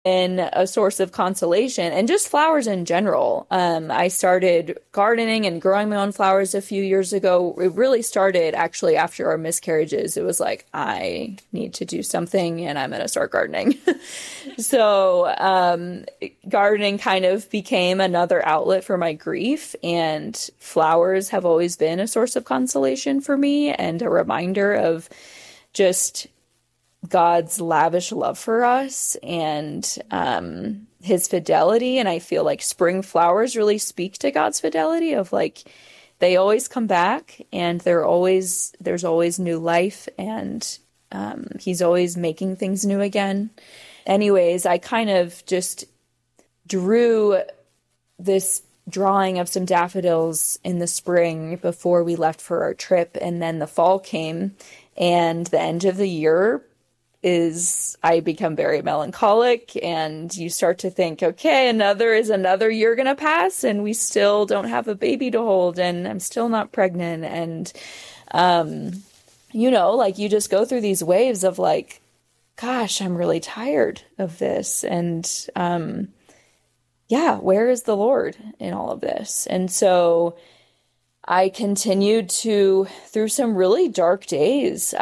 been a source of consolation and just flowers in general. I started gardening and growing my own flowers a few years ago. It really started actually after our miscarriages. It was like, I need to do something and I'm going to start gardening. So, gardening kind of became another outlet for my grief, and flowers have always been a source of consolation for me and a reminder of just God's lavish love for us and his fidelity. And I feel like spring flowers really speak to God's fidelity of like they always come back and there's always new life, and he's always making things new again. Anyways, I kind of just drew this drawing of some daffodils in the spring before we left for our trip, and then the fall came and the end of the year I become very melancholic, and you start to think, okay, another year gonna pass and we still don't have a baby to hold and I'm still not pregnant. And, like you just go through these waves of like, gosh, I'm really tired of this. And, where is the Lord in all of this? And so I continued through some really dark days.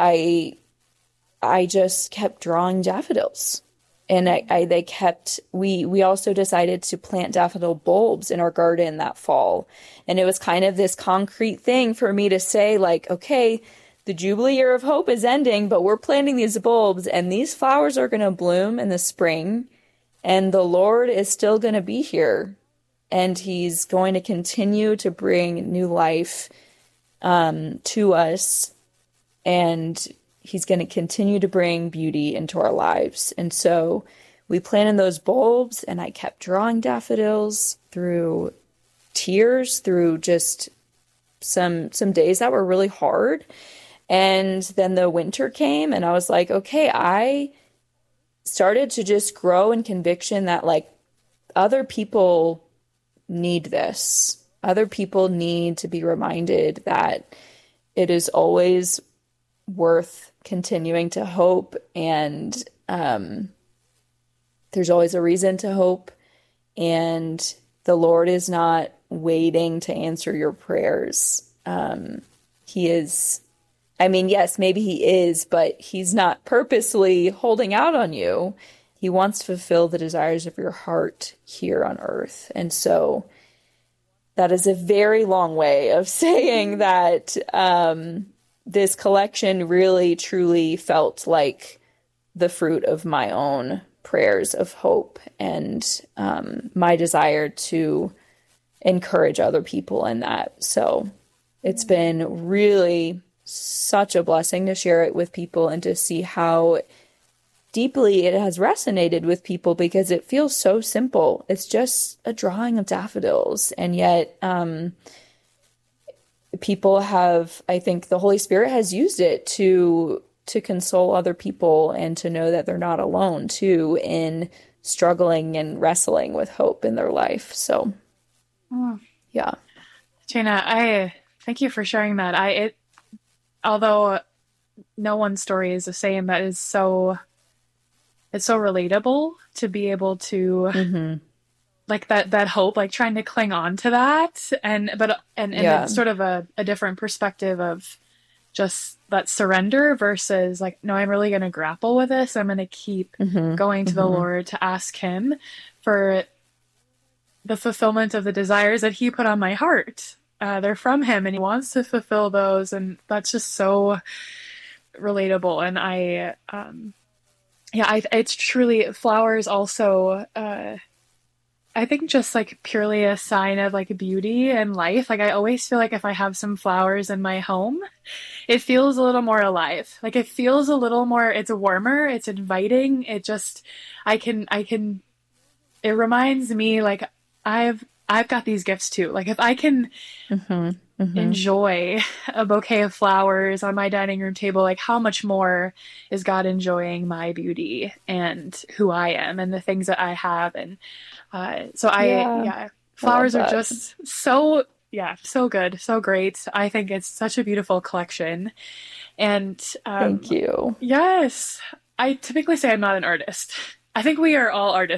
I just kept drawing daffodils, and we also decided to plant daffodil bulbs in our garden that fall. And it was kind of this concrete thing for me to say like, okay, the Jubilee year of hope is ending, but we're planting these bulbs and these flowers are going to bloom in the spring, and the Lord is still going to be here, and he's going to continue to bring new life, to us. And he's going to continue to bring beauty into our lives. And so we planted those bulbs, and I kept drawing daffodils through tears, through just some days that were really hard. And then the winter came, and I was like, okay, I started to just grow in conviction that like other people need this. Other people need to be reminded that it is always worth continuing to hope, and there's always a reason to hope, and the Lord is not waiting to answer your prayers. He is, yes, maybe he is, but he's not purposely holding out on you. He wants to fulfill the desires of your heart here on earth. And so that is a very long way of saying that this collection really, truly felt like the fruit of my own prayers of hope and my desire to encourage other people in that. So it's been really such a blessing to share it with people and to see how deeply it has resonated with people, because it feels so simple. It's just a drawing of daffodils, and yet people have, I think the Holy Spirit has used it to console other people and to know that they're not alone too in struggling and wrestling with hope in their life. So, yeah. Jana, I thank you for sharing that. Although no one's story is the same, that is it's so relatable to be able to like that hope, like trying to cling on to that. And it's sort of a different perspective of just that surrender versus like, no, I'm really going to grapple with this. I'm going to keep going to the Lord to ask him for the fulfillment of the desires that he put on my heart. They're from him, and he wants to fulfill those. And that's just so relatable. And it's truly, flowers also, I think just like purely a sign of like beauty and life. Like I always feel like if I have some flowers in my home, it feels a little more alive. Like it feels a little more, it's warmer, it's inviting. It just, it reminds me like I've got these gifts too. Like if I can enjoy a bouquet of flowers on my dining room table, like how much more is God enjoying my beauty and who I am and the things that I have. And flowers are just so good, so great. I think it's such a beautiful collection. And thank you. Yes, I typically say I'm not an artist. I think we are all artists